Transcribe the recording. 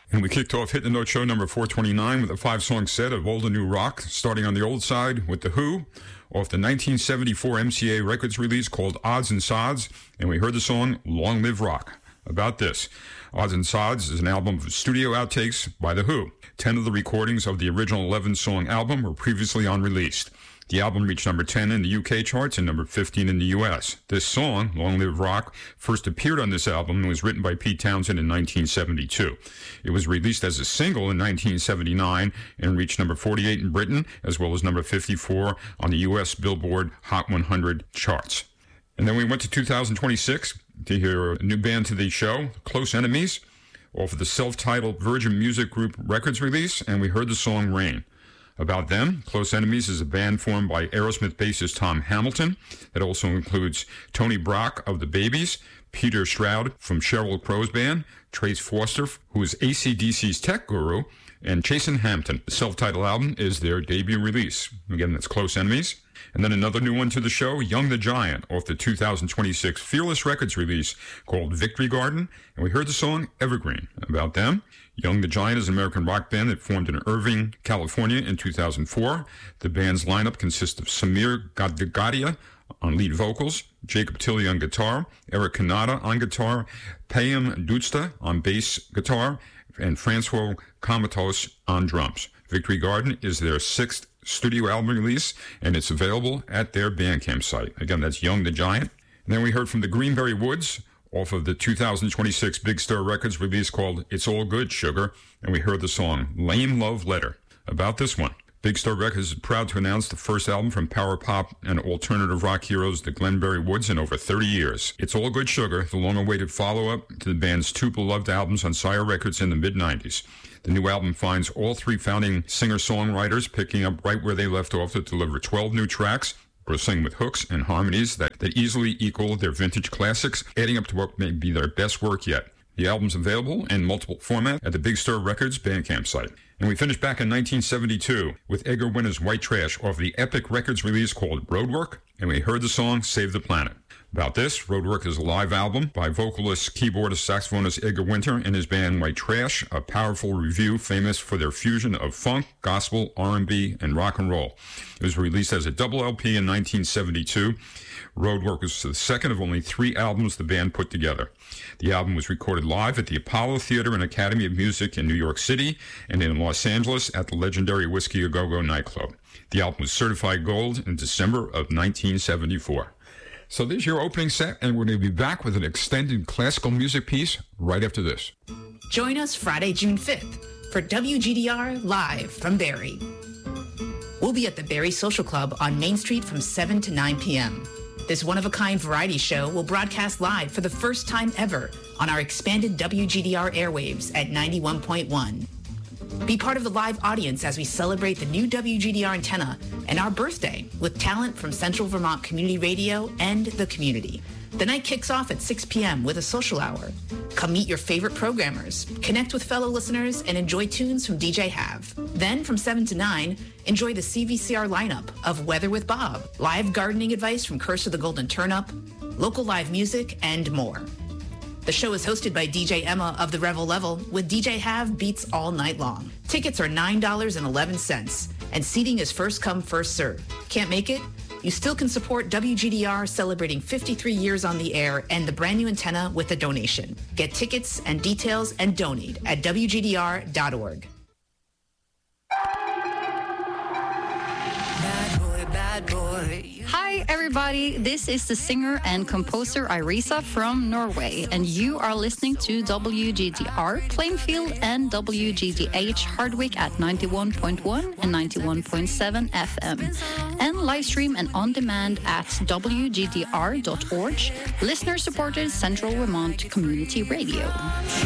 And we kicked off Hit the Note Show number 429 with a 5-song set of old and new rock, starting on the old side with The Who, off the 1974 MCA Records release called Odds and Sods, and we heard the song Long Live Rock. About this, Odds and Sods is an album of studio outtakes by The Who. 10 of the recordings of the original 11-song album were previously unreleased. The album reached number 10 in the UK charts and number 15 in the US. This song, Long Live Rock, first appeared on this album and was written by Pete Townshend in 1972. It was released as a single in 1979 and reached number 48 in Britain, as well as number 54 on the US Billboard Hot 100 charts. And then we went to 2026 to hear a new band to the show, Close Enemies, off of the self-titled Virgin Music Group Records release, and we heard the song Rain. About them, Close Enemies is a band formed by Aerosmith bassist Tom Hamilton that also includes Tony Brock of the Babies, Peter Stroud from Sheryl Crow's band, Trace Foster, who is AC/DC's tech guru, and Jason Hampton. The self-titled album is their debut release. Again, that's Close Enemies. And then another new one to the show, Young the Giant, off the 2026 Fearless Records release called Victory Garden, and we heard the song Evergreen. About them, Young the Giant is an American rock band that formed in Irvine, California in 2004. The band's lineup consists of Samir Gadgadia on lead vocals, Jacob Tilley on guitar, Eric Kanata on guitar, Payam Dutsta on bass guitar, and Francois Comatos on drums. Victory Garden is their 6th studio album release, and it's available at their Bandcamp site. Again, that's Young the Giant. And then we heard from the Greenberry Woods off of the 2026 Big Star Records release called It's All Good, Sugar, and we heard the song Lame Love Letter. About this one, Big Star Records is proud to announce the first album from power pop and alternative rock heroes, the Glenberry Woods, in over 30 years. It's All Good, Sugar, the long-awaited follow-up to the band's 2 beloved albums on Sire Records in the mid-90s. The new album finds all 3 founding singer-songwriters picking up right where they left off to deliver 12 new tracks, bristling with hooks and harmonies that easily equal their vintage classics, adding up to what may be their best work yet. The album's available in multiple formats at the Big Star Records Bandcamp site. And we finished back in 1972 with Edgar Winter's White Trash off the Epic Records release called Roadwork, and we heard the song Save the Planet. About this, Roadwork is a live album by vocalist, keyboardist, saxophonist Edgar Winter and his band White Trash, a powerful revue famous for their fusion of funk, gospel, R&B, and rock and roll. It was released as a double LP in 1972. Roadwork was the second of only 3 albums the band put together. The album was recorded live at the Apollo Theater and Academy of Music in New York City and in Los Angeles at the legendary Whiskey A Go Go nightclub. The album was certified gold in December of 1974. So there's your opening set, and we're going to be back with an extended classical music piece right after this. Join us Friday, June 5th for WGDR Live from Barrie. We'll be at the Barrie Social Club on Main Street from 7 to 9 p.m. This one-of-a-kind variety show will broadcast live for the first time ever on our expanded WGDR airwaves at 91.1. Be part of the live audience as we celebrate the new WGDR antenna and our birthday with talent from Central Vermont Community Radio and the community. The night kicks off at 6 p.m. with a social hour. Come meet your favorite programmers, connect with fellow listeners, and enjoy tunes from DJ Have. Then from 7 to 9, enjoy the CVCR lineup of Weather with Bob, live gardening advice from Curse of the Golden Turnip, local live music, and more. The show is hosted by DJ Emma of the Revel Level with DJ Have beats all night long. Tickets are $9.11, and seating is first come, first serve. Can't make it? You still can support WGDR celebrating 53 years on the air and the brand new antenna with a donation. Get tickets and details and donate at WGDR.org. Bad boy. Hi everybody, this is the singer and composer Irisa from Norway, and you are listening to WGDR Plainfield and WGDH Hardwick at 91.1 and 91.7 FM, and live stream and on demand at WGDR.org, listener-supported Central Vermont Community Radio.